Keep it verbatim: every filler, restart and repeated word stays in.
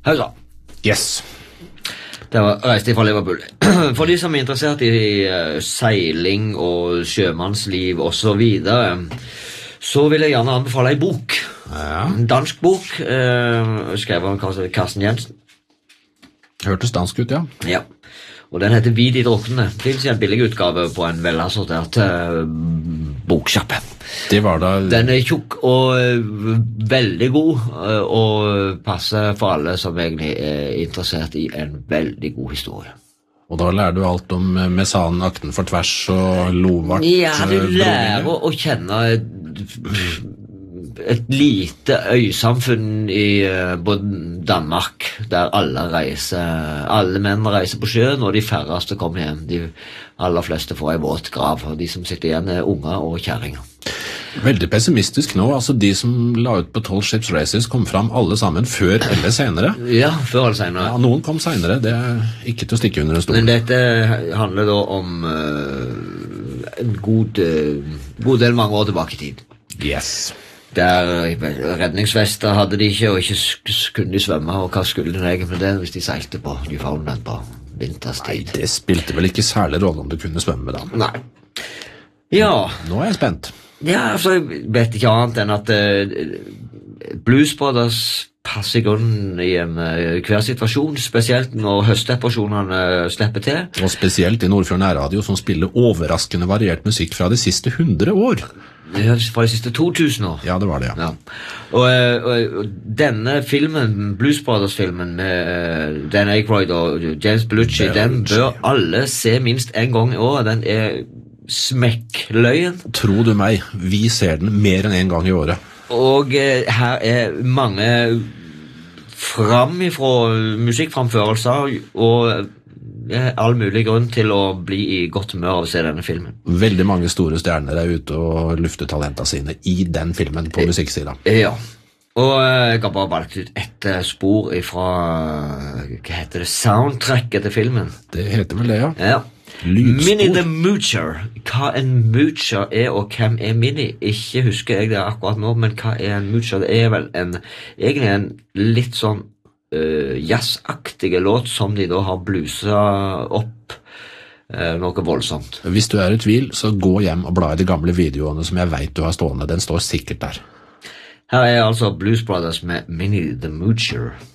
Hei da. Yes. Det var reist fra Liverpool. For de som er interessert i uh, seiling og sjømannsliv og så videre, så vil jeg gjerne anbefale en bok. Ja. En dansk bok, uh, skrevet av Carsten Jensen. Hørtes dansk ut, ja. Ja. Og den heter Vid i druknene. Det finnes en billig utgave på en velassortert uh, boksjappe. Det var da... Den er tjukk og uh, veldig god, uh, og passer for alle som egentlig er interessert i en veldig god historie. Og da lærer du alt om Mesan, akten for tvers og Lovart. Ja, du lærer å, å kjenne et, et lite øysamfunn i uh, Danmark, der alle reiser, alle menn reiser på sjøen, og de færreste kommer hjem. De aller fleste får en våt grav, og de som sitter igjen er unger og kjæringer. Veldig pessimistisk nå, altså de som la ut på tolv Ships Races kom fram alle sammen før eller senere. Ja, før eller senere. Ja, noen kom senere, det er ikke til å stikke under en stol. Men dette handler da om uh, en god, uh, god del mange år tilbake i tid. Yes. Der redningsvester hadde de ikke, og ikke kunne de svømme, og hva skulle de egentlig med det hvis de seilte på Newfoundland på vinterstid? Nei, det spilte vel ikke særlig rolle om du kunne svømme da. Nei. Ja. Nå er jeg spent. Ja, altså, jeg vet ikke annet enn at uh, Blues Brothers passer i grunnen i en uh, hver situasjon, spesielt når høsteposjonene uh, slipper til. Og spesielt i Nordfjord Nærradio, som spiller overraskende variert musikk fra de siste hundre år. Ja, fra de siste to tusen år. Ja, det var det, ja. ja. Og, og, og denne filmen, Blues Brothers-filmen med uh, Dan Aykroyd og James Belushi, den bør alle se minst en gang i året. Den er smekkløyen. Tro du meg, vi ser den mer enn en gang i året. Og eh, her er mange fram ifra musikkframførelser, og det er all mulig grunn til å bli i godt humør av å se denne filmen. Veldig mange store stjerner er ute og lufter talentene sine i den filmen på musikksida. Ja. Og jeg har bare valgt ut et spor ifra, hva heter det, soundtracket til filmen. Det heter vel det, ja. Ja. Lydspor. Minnie the Moocher. Hva en moocher er, og hvem er Minnie? Ikke husker jeg det akkurat nå, men hva er en moocher? Det er vel en, egentlig en litt sånn uh, jazzaktige låt som de da har blusa opp uh, noe voldsomt. Hvis du er i tvil, så gå hjem og bla i de gamle videoene som jeg vet du har stående. Den står sikkert der. Her er altså Blues Brothers med Minnie the Moocher.